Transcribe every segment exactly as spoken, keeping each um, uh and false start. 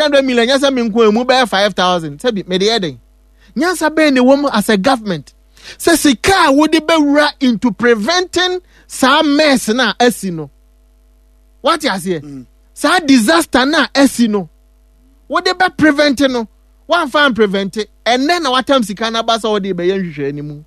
hundred million nyasa me nko emu be five thousand say me de yeden nyasa be ne wom as a government say sika wo de bewura into preventing some mess na asi no what you say sa disaster na asi no wo de be prevent no one fan prevent it and then what time sika na ba so wo de be yan hwehwe animu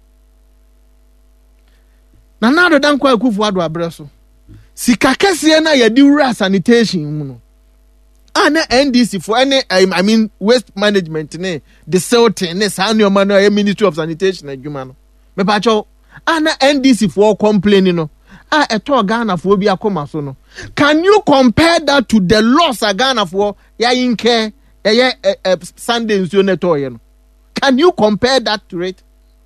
na na do dan kwa Akufo Addo abreso sika kese na ya di wura sanitation mu no ana N D C for any I mean waste management ne the Celtic ne Sanio Mano Ministry of Sanitation adwuma no me pa cho ana N D C for complaining no ah eto Ghana for bi akoma so no can you compare that to the loss of Ghana for ya yinke eh Sunday nsuo ne to ye no can you compare that to it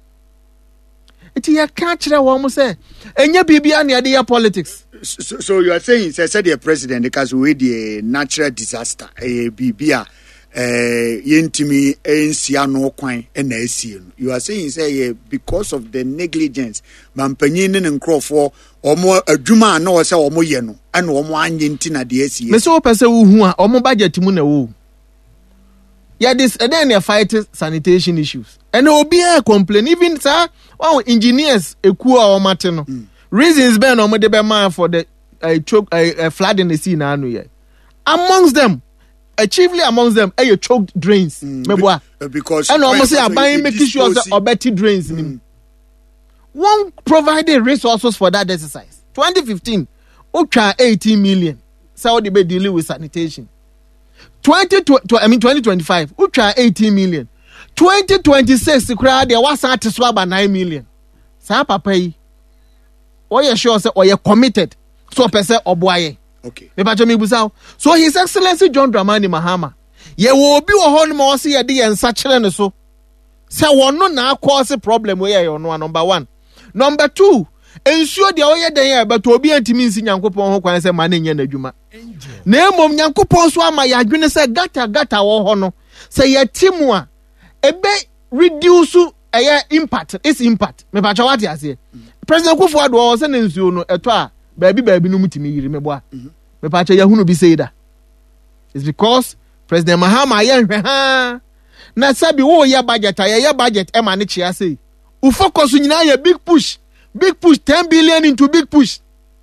it ya ka kire wo mo say enye bibia ne ade politics. So, so you are saying, say, said the president, because we the natural disaster, a bibia, eh, yentimi, ensiano coin, and asian. You are saying, say, because of the negligence, mampanyin and Crawford, or more a juma, no, say, or more yeno, and or more yentina the asian. Meso pese who are or more budget muna. Yeah, this and then they fight sanitation issues, and there will be a complaint, even sir, oh, engineers, a cool or matino. Mm. Reasons ben or de be for the uh, choke uh, uh, flood in the sea na anu ye. Amongst them, uh, chiefly amongst them, uh, choked drains. Mm, Meboa. Be, because and almost say buying making sure that or better drains. Mm. One provided resources for that exercise. twenty fifteen, Ocha eighteen million. So they be dealing with sanitation. Twenty to I mean twenty twenty five, Ocha eighteen million. Twenty twenty six, the crowd there was at swab nine million. Sa papa. Or you sure say or you committed so person oboaye okay me ba me busa so His Excellency John Dramani Mahama ye wo bi wo ho no mo se ye de ye nsa kire ne so say wono na cause problem we ye no number one number two ensure de o ye den ye but obi antimi nsi Nyankopon ho kwan say ma na nya na adwuma na emom Nyankopon so ama ya adwene say gata gata wo ho no say ye timu a ebe reduce eye impact is impact me ba cha what ya say President Akufo Addo was saying nsuo no eto a baabi baabi no mutimi yiri meboa me pa cha yahunu bi say da it's because President Mahama yenhwe ha na sabi wo ya budget ya ya budget e ma ne chia say u focus nyina ya big push big push ten billion into big push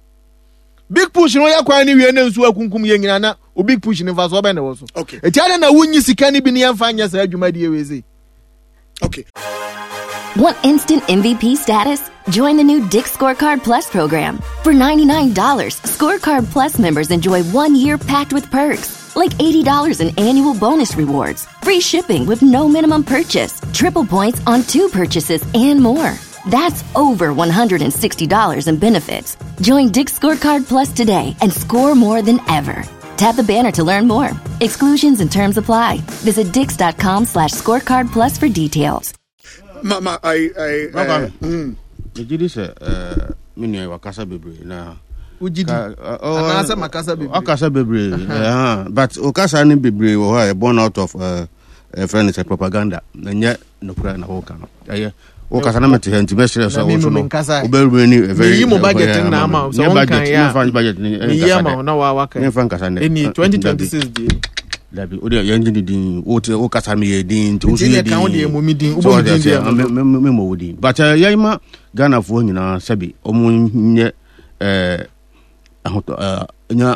big push no ya kwa ni wie na nsuo akunkum ye nyina na o big push ne fa so be na wo so okay etiade na wunyi sika ni bi ne yemfa nya sa adwuma die we say okay. Want instant M V P status? Join the new Dick's Scorecard Plus program. For ninety-nine dollars, Scorecard Plus members enjoy one year packed with perks, like eighty dollars in annual bonus rewards, free shipping with no minimum purchase, triple points on two purchases, and more. That's over one hundred sixty dollars in benefits. Join Dick's Scorecard Plus today and score more than ever. Tap the banner to learn more. Exclusions and terms apply. Visit dix.com slash scorecard plus for details. Mama, I, I, uh, mm. The Jiddy said, uh, Mini Wakasa Bebre. Now, Ujidi, Akasa Makasa Bebre. Akasa Bebre, but Okasa and Bebre were born out of uh, a friend is propaganda, and yet no prayer in a whole kind of. Okasa na meti henti mesre so wo no obere ni very ni budget na ama so one kan ya budget ni ya ma na wa waka ni fan kasa ne ni twenty twenty-six di labi o de yan din din o te o kasa me ye din to so ye din kan o de mo mi din o bo din dia me mo wodi but yan ma Ghana fo nyina sabi o mo nye eh ahoto nya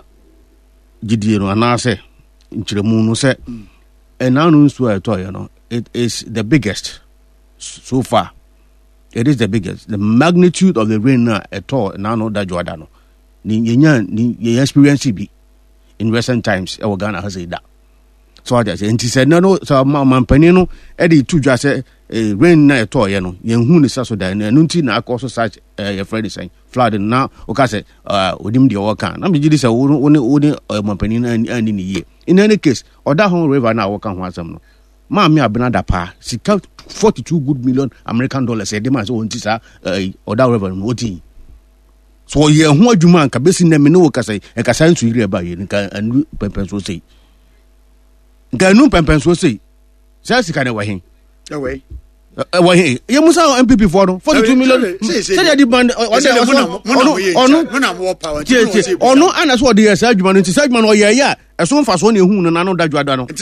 gidie no anase nchiremu no se enanu nsu a to ye no it is the biggest so far. It is the biggest. The magnitude of the rain now at all now no that Jordan. Ni yenya ni experience be in recent times our Ghana has said that. So I say and he said no no so man panino e dey to just say rain na at all you know. Yen hu ni so that no nti na akọ such eh Friday saying flood now o ka say uh odim de work kan. Na me gidi say woni woni man panino ani ni ye. In any case oda hon river na work kan ho asem no. Ma me abena da pa sika forty-two good million American dollars e dey man so onti sa oda revenue oti so ye ho adwuma nka besi na me no ka say e ka say nsu ire ba ye nka anu pempen so sei nka anu pempen so sei sa sika na wa hen e we e wa hen ye musa M P P for no forty-two million say dey di band ono ono no na more power ono ana so dey sa adwuma no nti sa adwuma no ye ya e so mfa so na ehu no na no da dwada no